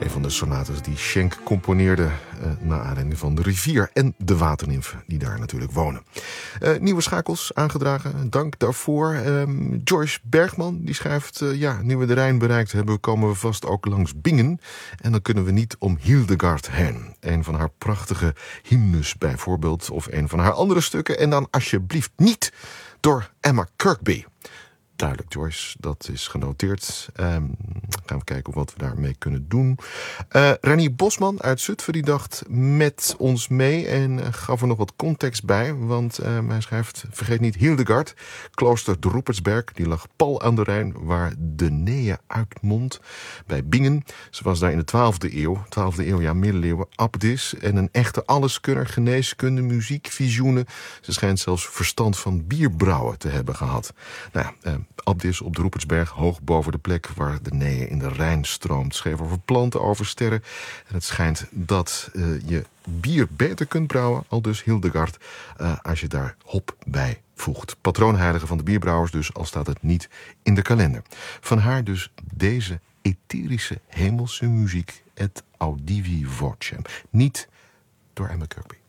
Een van de sonates die Schenk componeerde naar aanleiding van de rivier en de waternimfen die daar natuurlijk wonen. Nieuwe schakels aangedragen, dank daarvoor. Joyce Bergman die schrijft, nu we de Rijn bereikt hebben, komen we vast ook langs Bingen. En dan kunnen we niet om Hildegard heen. Een van haar prachtige hymnes bijvoorbeeld, of een van haar andere stukken. En dan alsjeblieft niet door Emma Kirkby. Duidelijk, Joyce, dat is genoteerd. Gaan we kijken wat we daarmee kunnen doen. Renier Bosman uit Zutphen die dacht met ons mee en gaf er nog wat context bij. Want hij schrijft, vergeet niet Hildegard, klooster Droepersberg. Die lag pal aan de Rijn waar de Neeën uitmondt bij Bingen. Ze was daar in de 12e eeuw, middeleeuwen, abdis en een echte alleskunner, geneeskunde, muziek, visioenen. Ze schijnt zelfs verstand van bierbrouwen te hebben gehad. Abdis op Droepersberg, hoog boven de plek waar de Neeën in de Rijn stroomt. Schreef over planten, over sterren. En het schijnt dat je bier beter kunt brouwen, aldus Hildegard, als je daar hop bij voegt. Patroonheilige van de bierbrouwers dus, al staat het niet in de kalender. Van haar dus deze etherische hemelse muziek, et audivi vocem. Niet door Emma Kirkby.